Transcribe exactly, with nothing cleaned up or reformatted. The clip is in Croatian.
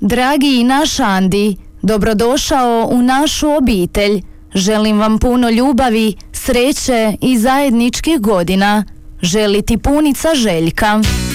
Dragi naš Andi, dobrodošao u našu obitelj. Želim vam puno ljubavi, sreće i zajedničkih godina. Želi ti punica Željka.